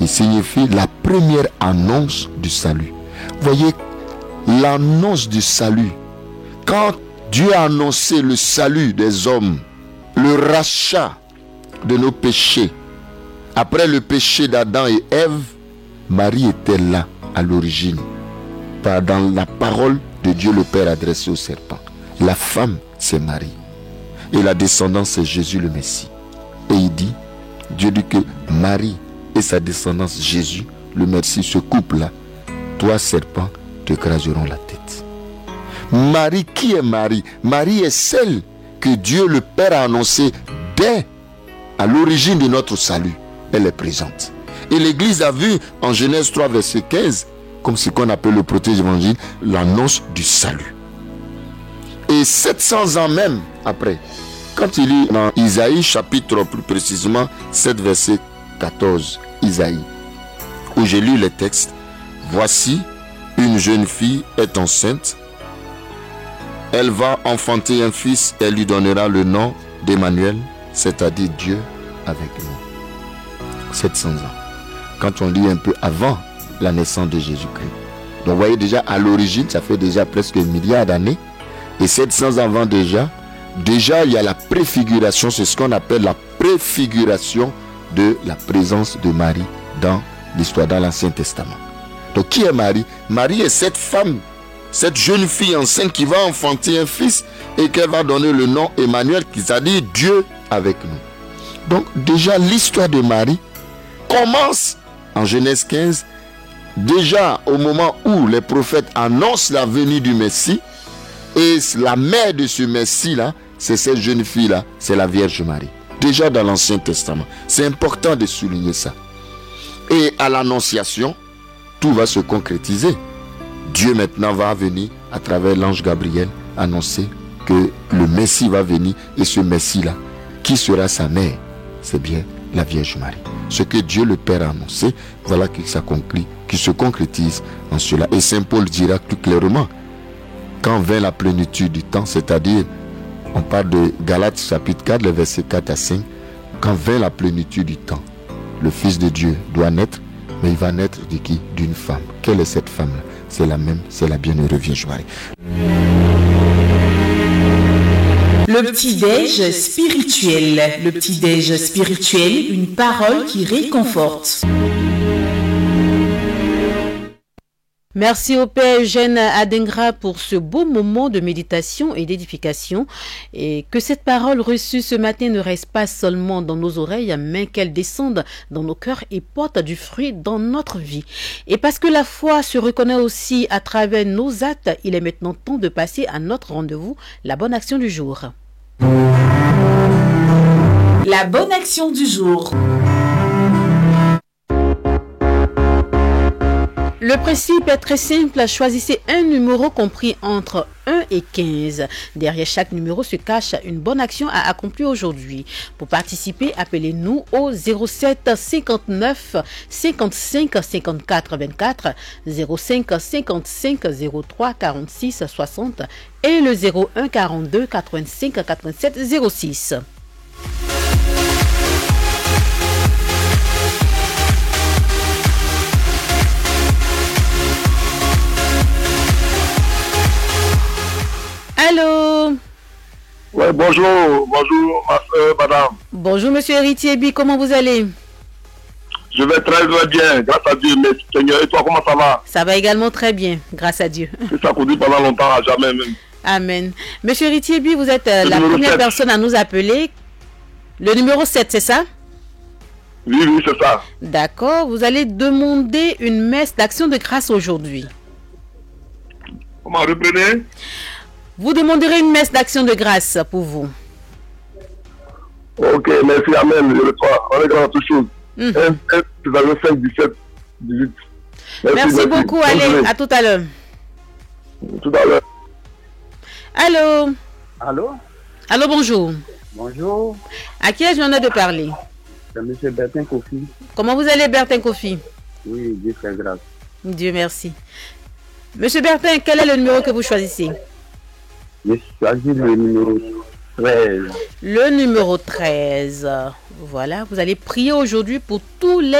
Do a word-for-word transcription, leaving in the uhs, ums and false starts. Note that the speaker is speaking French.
qui signifie la première annonce du salut. Voyez, l'annonce du salut. Quand Dieu a annoncé le salut des hommes, le rachat de nos péchés, après le péché d'Adam et Ève, Marie était là à l'origine, dans la parole de Dieu le Père adressée au serpent. La femme, c'est Marie. Et la descendance, c'est Jésus le Messie. Et il dit, Dieu dit que Marie et sa descendance, Jésus, le Messie, ce couple-là, toi, serpent, te craseront la tête. Marie, qui est Marie? Marie est celle que Dieu le Père a annoncée dès à l'origine de notre salut. Elle est présente. Et l'Église a vu en Genèse trois, verset quinze, comme ce qu'on appelle le proto-évangile, l'annonce du salut. Et sept cents ans même après, quand il lit dans Isaïe, chapitre plus précisément sept, verset quatorze, Isaïe, où j'ai lu les textes, voici, une jeune fille est enceinte, elle va enfanter un fils, elle lui donnera le nom d'Emmanuel, c'est-à-dire Dieu avec nous. sept cents ans. Quand on lit un peu avant la naissance de Jésus-Christ. Donc vous voyez déjà à l'origine, ça fait déjà presque un milliard d'années. Et sept cents ans avant déjà, déjà il y a la préfiguration, c'est ce qu'on appelle la préfiguration de la présence de Marie dans l'histoire, dans l'Ancien Testament. Donc qui est Marie? Marie est cette femme, cette jeune fille enceinte qui va enfanter un fils et qu'elle va donner le nom Emmanuel, qui veut dire Dieu avec nous. Donc déjà l'histoire de Marie commence en Genèse quinze, déjà au moment où les prophètes annoncent la venue du Messie, et la mère de ce Messie-là, c'est cette jeune fille-là, c'est la Vierge Marie. Déjà dans l'Ancien Testament. C'est important de souligner ça. Et à l'Annonciation, tout va se concrétiser. Dieu maintenant va venir, à travers l'ange Gabriel, annoncer que le Messie va venir. Et ce Messie-là, qui sera sa mère? C'est bien la Vierge Marie. Ce que Dieu le Père a annoncé, voilà qui s'accomplit, qui se concrétise en cela. Et Saint Paul dira plus clairement, quand vint la plénitude du temps, c'est-à-dire, on parle de Galates chapitre quatre, les versets quatre à cinq, quand vint la plénitude du temps, le Fils de Dieu doit naître, mais il va naître de qui? D'une femme. Quelle est cette femme-là? C'est la même, c'est la bienheureuse Vierge Marie. Le petit-déj spirituel. Le petit-déj spirituel, une parole qui réconforte. Merci au Père Eugène Adengra pour ce beau moment de méditation et d'édification. Et que cette parole reçue ce matin ne reste pas seulement dans nos oreilles, mais qu'elle descende dans nos cœurs et porte du fruit dans notre vie. Et parce que la foi se reconnaît aussi à travers nos actes, il est maintenant temps de passer à notre rendez-vous, la bonne action du jour. La bonne action du jour. Le principe est très simple, choisissez un numéro compris entre un et quinze. Derrière chaque numéro se cache une bonne action à accomplir aujourd'hui. Pour participer, appelez-nous au zéro sept cinquante-neuf cinquante-cinq cinquante-quatre vingt-quatre, zéro cinq cinquante-cinq zéro trois quarante-six soixante et le zéro un quarante-deux quatre-vingt-cinq quatre-vingt-sept zéro six. Allô? Oui, bonjour, bonjour, ma soeur, madame. Bonjour, monsieur Héritier B, comment vous allez? Je vais très, très bien, grâce à Dieu, merci Seigneur. Et toi, comment ça va? Ça va également très bien, grâce à Dieu. C'est ça qu'on dit pendant longtemps, à jamais même. Amen. Monsieur Héritier B, vous êtes euh, la première sept. Personne à nous appeler. Le numéro sept, c'est ça? Oui, oui, c'est ça. D'accord, vous allez demander une messe d'action de grâce aujourd'hui. Comment, reprenez? Vous demanderez une messe d'action de grâce pour vous. Ok, merci, amen. Je le crois. On est dans toute chose. Mmh. cinq, dix-sept, dix-huit. Merci, merci, merci beaucoup. Bonne Allez, journée. À tout à l'heure. Tout à l'heure. Allô? Allô? Allô, bonjour. Bonjour. À qui ai-je l'honneur de parler? C'est M. Bertin Kofi. Comment vous allez, Bertin Kofi? Oui, Dieu fait grâce. Dieu merci. Monsieur Bertin, quel est le numéro que vous choisissez? Je choisis le numéro treize. Le numéro treize. Voilà, vous allez prier aujourd'hui pour tous les